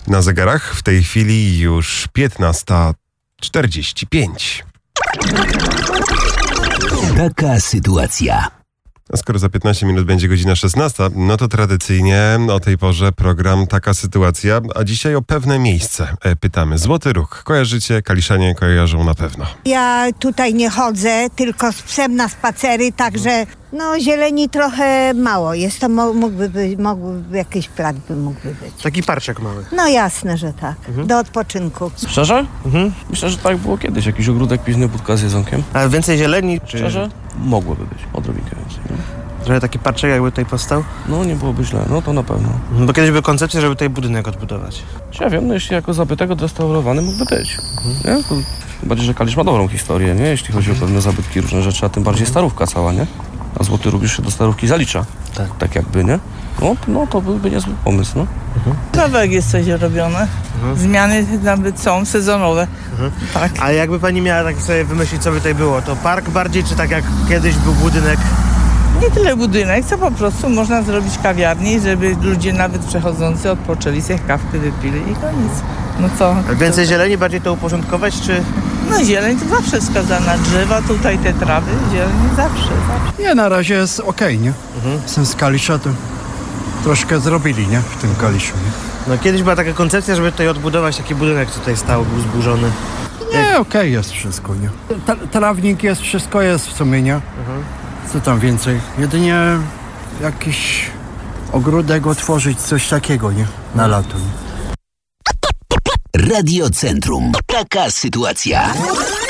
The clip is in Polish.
Na zegarach w tej chwili już 15:45. Taka sytuacja. A skoro za 15 minut będzie godzina 16, no to tradycyjnie o tej porze program Taka sytuacja, a dzisiaj o pewne miejsce pytamy. Złoty Róg. Kojarzycie? Kaliszanie kojarzą na pewno. Ja tutaj nie chodzę, tylko z psem na spacery, także zieleni trochę mało jest. To mógłby jakiś plac mógłby być. Taki parczek mały. No jasne, że tak. Do odpoczynku. Szczerze? Myślę, że tak było kiedyś. Jakiś ogródek, późny budka z jedzonkiem. A więcej zieleni? Czy... Szczerze? Mogłoby być. Odrobinkę więcej. No. Trochę taki parczek jakby tutaj powstał? No nie byłoby źle. No to na pewno. Bo kiedyś była koncepcja, żeby tutaj budynek odbudować. Ja wiem, no jeśli jako zabytek odrestaurowany mógłby być. Nie? To bardziej, że Kalisz ma dobrą historię, nie? Jeśli chodzi o pewne zabytki, różne rzeczy, a tym bardziej starówka cała, nie? A Złoty Róg już się do starówki zalicza. Tak jakby, nie? No to byłby niezły pomysł, no. Kawałek jest coś robione. Zmiany nawet są sezonowe. Tak. A jakby pani miała tak sobie wymyślić, co by tutaj było, to park bardziej, czy tak jak kiedyś był budynek? Nie tyle budynek, co po prostu można zrobić kawiarnię, żeby ludzie nawet przechodzący odpoczęli, sobie kawkę wypili i koniec. No co? A więcej zieleni, bardziej to uporządkować, czy... No zieleń to zawsze wskazana. Drzewa, tutaj te trawy, zieleń zawsze. Nie, na razie jest okej, nie? Jestem z Kalisza, to troszkę zrobili, nie? W tym Kaliszu, nie? No kiedyś była taka koncepcja, żeby tutaj odbudować taki budynek, co tutaj stał, był zburzony. Nie, okej jest wszystko, nie? Trawnik jest, wszystko jest w sumie, nie? Co tam więcej? Jedynie jakiś ogródek otworzyć, coś takiego, nie? Na lato, nie? Radio Centrum. Taka sytuacja.